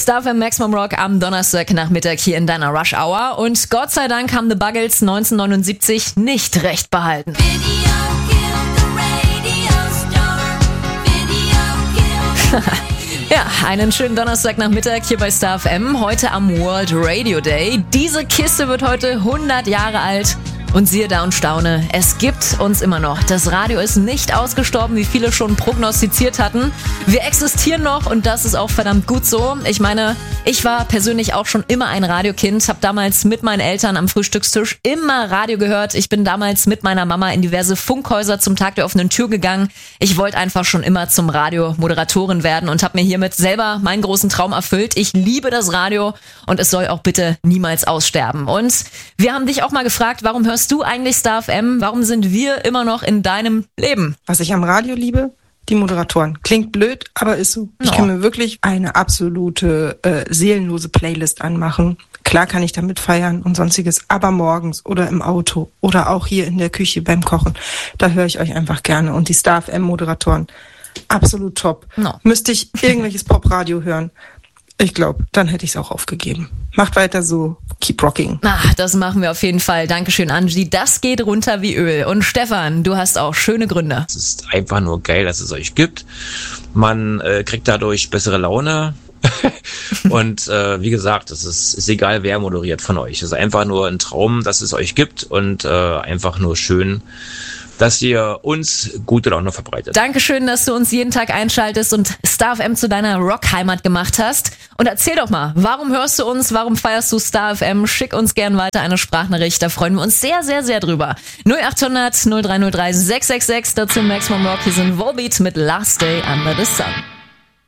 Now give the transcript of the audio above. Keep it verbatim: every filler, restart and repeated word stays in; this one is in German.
Star F M Maximum Rock am Donnerstagnachmittag hier in deiner Rush Hour. Und Gott sei Dank haben The Buggles neunzehnhundertneunundsiebzig nicht recht behalten. Ja, einen schönen Donnerstagnachmittag hier bei Star F M, heute am World Radio Day. Diese Kiste wird heute hundert Jahre alt. Und siehe da und staune, es gibt uns immer noch. Das Radio ist nicht ausgestorben, wie viele schon prognostiziert hatten. Wir existieren noch und das ist auch verdammt gut so. Ich meine, ich war persönlich auch schon immer ein Radiokind, habe damals mit meinen Eltern am Frühstückstisch immer Radio gehört. Ich bin damals mit meiner Mama in diverse Funkhäuser zum Tag der offenen Tür gegangen. Ich wollte einfach schon immer zum Radiomoderatorin werden und habe mir hiermit selber meinen großen Traum erfüllt. Ich liebe das Radio und es soll auch bitte niemals aussterben. Und wir haben dich auch mal gefragt, warum hörst du eigentlich Star F M? Warum sind wir immer noch in deinem Leben? Was ich am Radio liebe? Die Moderatoren. Klingt blöd, aber ist so. Ich No. kann mir wirklich eine absolute äh, seelenlose Playlist anmachen. Klar kann ich damit feiern und sonstiges, aber morgens oder im Auto oder auch hier in der Küche beim Kochen, da höre ich euch einfach gerne. Und die Star F M-Moderatoren, absolut top. No. Müsste ich irgendwelches Popradio hören, ich glaube, dann hätte ich es auch aufgegeben. Macht weiter so, keep rocking. Ach, das machen wir auf jeden Fall. Dankeschön, Angie. Das geht runter wie Öl. Und Stefan, du hast auch schöne Gründe. Es ist einfach nur geil, dass es euch gibt. Man äh, kriegt dadurch bessere Laune. Und äh, wie gesagt, es ist, ist egal, wer moderiert von euch. Es ist einfach nur ein Traum, dass es euch gibt und äh, einfach nur schön, dass ihr uns gute Laune verbreitet. Dankeschön, dass du uns jeden Tag einschaltest und Star F M zu deiner Rockheimat gemacht hast. Und erzähl doch mal, warum hörst du uns, warum feierst du Star F M? Schick uns gern weiter eine Sprachnachricht, da freuen wir uns sehr, sehr, sehr drüber. null acht hundert null drei null drei sechs sechs sechs, dazu Maximum Rock, hier sind Volbeat mit Last Day Under the Sun.